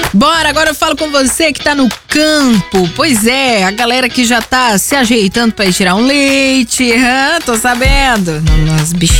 Bora, agora eu falo com você que tá no campo. Pois é, a galera que já tá se ajeitando pra ir tirar um leite. Tô sabendo. Nas